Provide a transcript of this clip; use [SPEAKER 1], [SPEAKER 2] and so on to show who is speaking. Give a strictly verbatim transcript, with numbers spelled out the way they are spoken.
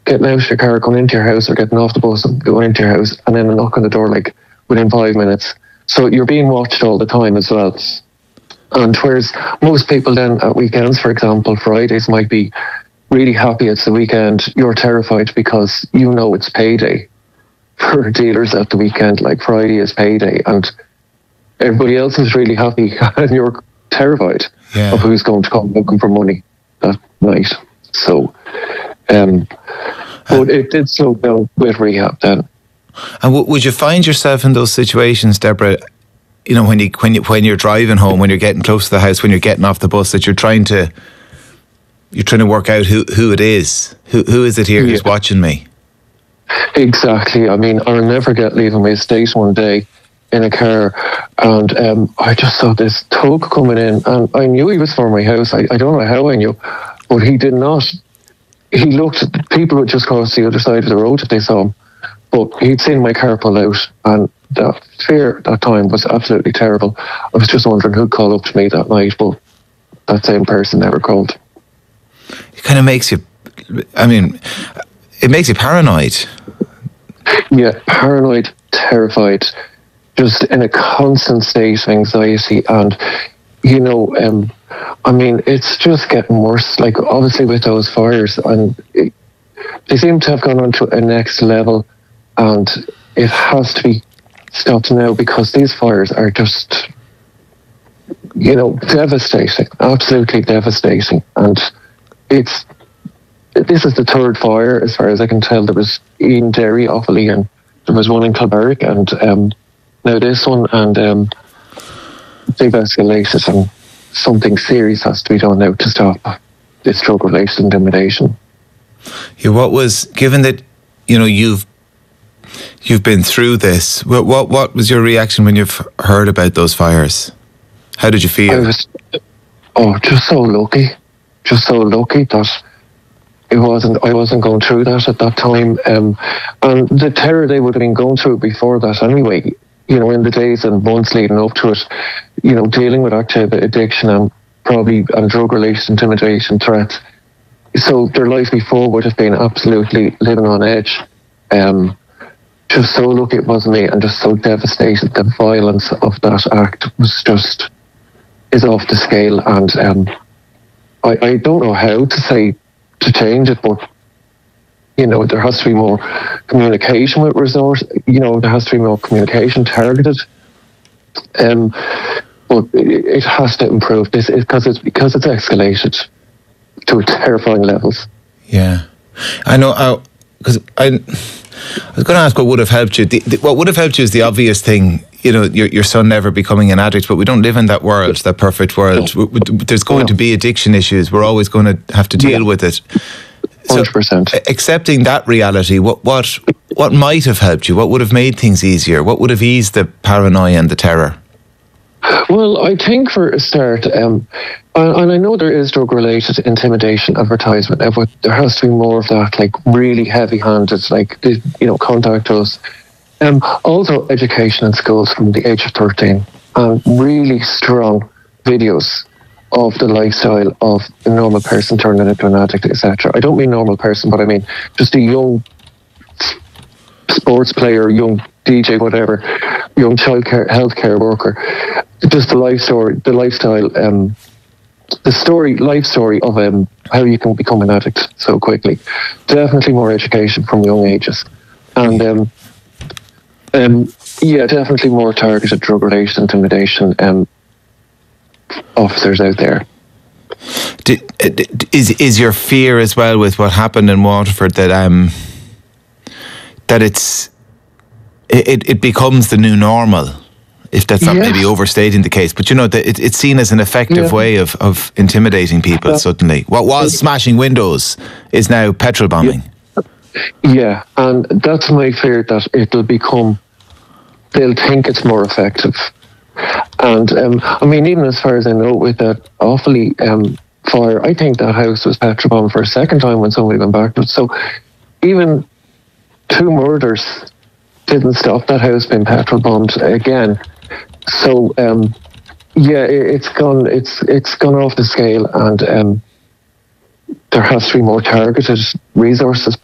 [SPEAKER 1] getting out of your car, going into your house, or getting off the bus and going into your house, and then a knock on the door like within five minutes. So you're being watched all the time as well. And whereas most people then at weekends, for example, Fridays might be really happy it's the weekend, you're terrified because you know it's payday for dealers at the weekend. Like Friday is payday, and everybody else is really happy, and you're terrified yeah. of who's going to come looking for money that night. So, um, but it did slow down with rehab then.
[SPEAKER 2] And w- would you find yourself in those situations, Deborah? You know, when you when you when you're driving home, when you're getting close to the house, when you're getting off the bus, that you're trying to you're trying to work out who, who it is, who who is it here yeah. who's watching me?
[SPEAKER 1] Exactly. I mean, I'll never get leaving my estate one day in a car, and um, I just saw this tug coming in, and I knew he was for my house. I, I don't know how I knew, but he did not. He looked at the people would just cross the other side of the road if they saw him, but he'd seen my car pull out, and the fear at that time was absolutely terrible. I was just wondering who'd call up to me that night, but that same person never called.
[SPEAKER 2] It kind of makes you, I mean, it makes you paranoid.
[SPEAKER 1] Yeah, paranoid, terrified, just in a constant state of anxiety. And, you know, um, I mean, it's just getting worse. Like, obviously with those fires, and it, they seem to have gone on to a next level, and it has to be stopped now, because these fires are just, you know, devastating, absolutely devastating. And it's, this is the third fire, as far as I can tell. There was Eden Dairy, Offaly, and there was one in Kilbarrack, and um, now this one, and um, they've escalated, and something serious has to be done now to stop this drug-related intimidation.
[SPEAKER 2] Yeah, what was, given that, you know, you've you've been through this, what what what was your reaction when you've heard about those fires? How did you feel?
[SPEAKER 1] I was, oh, just so lucky, just so lucky that it wasn't, I wasn't going through that at that time. Um, and the terror they would have been going through before that anyway, you know, in the days and months leading up to it, you know, dealing with active addiction and probably and drug-related intimidation threats. So their life before would have been absolutely living on edge. Um, just so lucky it wasn't me, and just so devastated. The violence of that act was just, is off the scale. And um, I, I don't know how to say, to change it, but you know, there has to be more communication with resource. You know, there has to be more communication targeted. Um, but it, it has to improve. This because it's because it's escalated to terrifying levels.
[SPEAKER 2] Yeah, I know. Because I, I, I was going to ask what would have helped you. The, the, what would have helped you is the obvious thing. You know, your your son never becoming an addict, but we don't live in that world, that perfect world. No. We, we, there's going no. to be addiction issues. We're always going to have to deal yeah. with it.
[SPEAKER 1] So, one hundred percent.
[SPEAKER 2] Accepting that reality, what what what might have helped you? What would have made things easier? What would have eased the paranoia and the terror?
[SPEAKER 1] Well, I think for a start, um, and I know there is drug-related intimidation advertisement, but there has to be more of that, like really heavy-handed, like, you know, contact us. Um, also, education in schools from the age of thirteen, and really strong videos of the lifestyle of a normal person turning into an addict, et cetera. I don't mean normal person, but I mean just a young sports player, young D J, whatever, young child care, healthcare worker. Just the life story, the lifestyle, um, the story, life story of um, how you can become an addict so quickly. Definitely more education from young ages, and um, um, yeah, definitely more targeted drug-related intimidation. Um, officers out there.
[SPEAKER 2] Did, is is your fear as well with what happened in Waterford that um that it's it it becomes the new normal, if that's not yes. maybe overstating the case, but you know that it, it's seen as an effective yeah. way of of intimidating people yeah. suddenly. What was yeah. smashing windows is now petrol bombing.
[SPEAKER 1] Yeah. yeah, and that's my fear, that it'll become, they'll think it's more effective. And um, I mean, even as far as I know, with that Offaly um, fire, I think that house was petrol bombed for a second time when somebody went back to it. So even two murders didn't stop that house being petrol bombed again. So um, yeah, it, it's gone. It's it's gone off the scale, and um, there has to be more targeted resources